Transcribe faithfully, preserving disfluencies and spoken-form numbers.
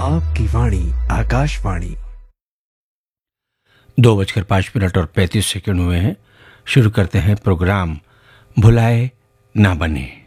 आपकी वाणी आकाशवाणी। दो बजकर पाँच मिनट और पैंतीस सेकंड हुए हैं। शुरू करते हैं प्रोग्राम भुलाए ना बने।